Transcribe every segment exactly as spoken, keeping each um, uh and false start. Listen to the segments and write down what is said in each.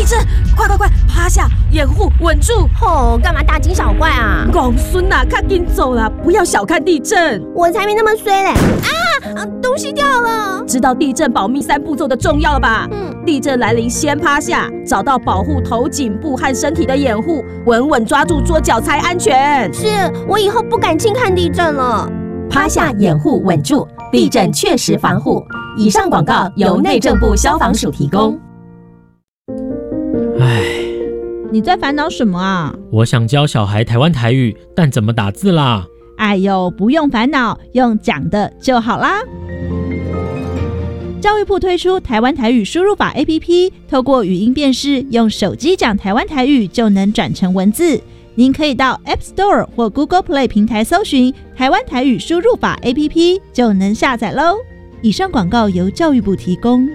地震！快快快，趴下，掩护，稳住！ 哦，干嘛大惊小怪啊？ 公孙啊，快紧走啦，不要小看地震。 我才没那么衰嘞！啊啊，东西掉了！ 知道地震保命三步骤的重要了吧？嗯。地震来临，先趴下，找到保护头、颈部和身体的掩护，稳稳抓住桌角才安全。 是，我以后不敢轻看地震了。 趴下，掩护，稳住，地震确实防护。以上广告由内政部消防署提供。 唉， 你在烦恼什么啊？ 我想教小孩台湾台语，但怎么打字啦？ 哎呦，不用烦恼，用讲的就好啦。教育部推出台湾台语输入法 A P P， 透过语音辨识，用手机讲台湾台语就能转成文字。您可以到 App Store 或 Google Play 平台搜寻台湾台语输入法 A P P 就能下载喽。以上广告由教育部提供。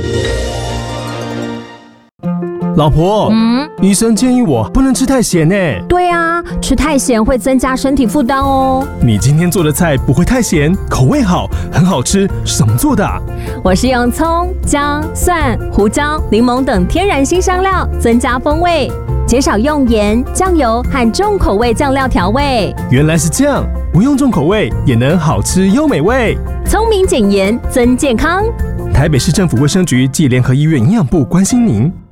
老婆，嗯，医生建议我不能吃太咸呢。 对啊，吃太咸会增加身体负担哦。 你今天做的菜不会太咸，口味好，很好吃，是怎么做的啊？ 我是用葱、姜、蒜、胡椒、柠檬等天然辛香料增加风味，减少用盐、酱油和重口味酱料调味。 原来是这样，不用重口味也能好吃又美味。 聪明减盐增健康。 台北市政府卫生局暨联合医院营养部关心您。